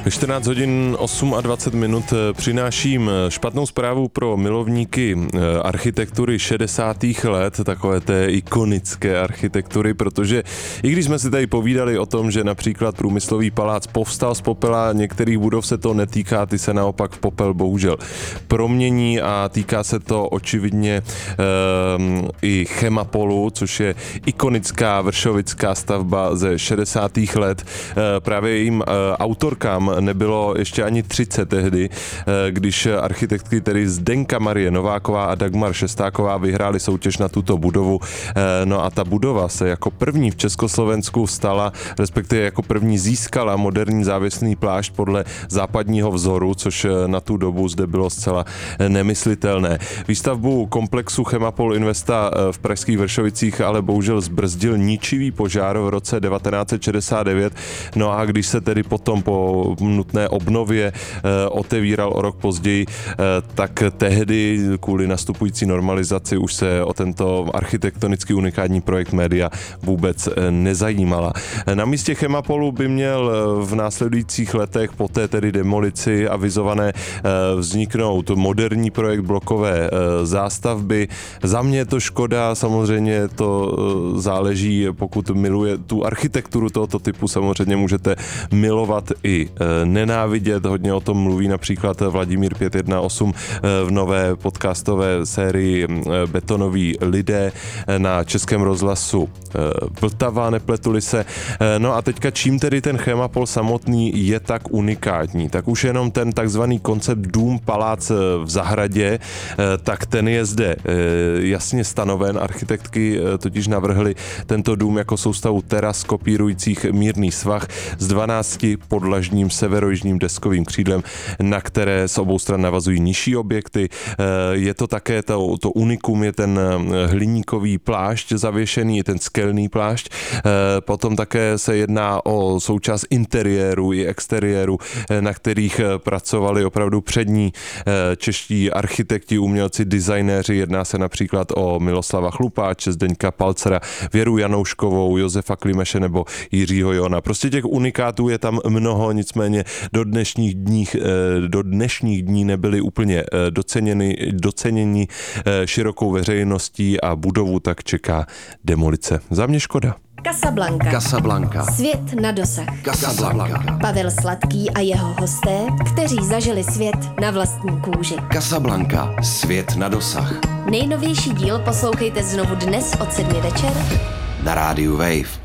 14 hodin 28 minut přináším špatnou zprávu pro milovníky architektury 60. let, takové té ikonické architektury, protože i když jsme si tady povídali o tom, že například Průmyslový palác povstal z popela, některých budov se to netýká, ty se naopak v popel bohužel promění a týká se to očividně i Chemapolu, což je ikonická vršovická stavba ze 60. let. Právě jejím autorkám nebylo ještě ani 30 tehdy, když architektky tedy Zdenka Marie Nováková a Dagmar Šestáková vyhrály soutěž na tuto budovu. No a ta budova se jako první v Československu stala, respektive jako první získala moderní závěsný plášť podle západního vzoru, což na tu dobu zde bylo zcela nemyslitelné. Výstavbu komplexu Chemapol Investa v pražských Vršovicích ale bohužel zbrzdil ničivý požár v roce 1969. No a když se tedy potom po nutné obnově otevíral o rok později, tak tehdy kvůli nastupující normalizaci už se o tento architektonicky unikátní projekt média vůbec nezajímala. Na místě Chemapolu by měl v následujících letech po té tedy demolici avizované vzniknout moderní projekt blokové zástavby. Za mě je to škoda, samozřejmě to záleží, pokud miluje tu architekturu tohoto typu, samozřejmě můžete milovat i nenávidět. Hodně o tom mluví například Vladimír 518 v nové podcastové sérii Betonoví lidé na Českém rozhlasu Vltava, nepletuli se. No a teďka čím tedy ten Chemapol samotný je tak unikátní? Tak už jenom ten takzvaný koncept dům palác v zahradě, tak ten je zde jasně stanoven. Architektky totiž navrhly tento dům jako soustavu teras kopírujících mírný svah s 12 podlažním severojižním deskovým křídlem, na které z obou stran navazují nižší objekty. Je to také to unikum, je ten hliníkový plášť zavěšený, ten skelný plášť. Potom také se jedná o součást interiéru i exteriéru, na kterých pracovali opravdu přední čeští architekti, umělci, designéři. Jedná se například o Miloslava Chlupáče, Zdeňka Palcera, Věru Janouškovou, Josefa Klimeše nebo Jiřího Jona. Prostě těch unikátů je tam mnoho, nicméně do dnešních dní nebyly úplně doceněni širokou veřejností a budovu tak čeká demolice. Za mě škoda. Casablanca. Svět na dosah. Casablanca. Pavel Sladký a jeho hosté, kteří zažili svět na vlastní kůži. Casablanca. Svět na dosah. Nejnovější díl poslouchejte znovu dnes od 7 večer na rádiu Wave.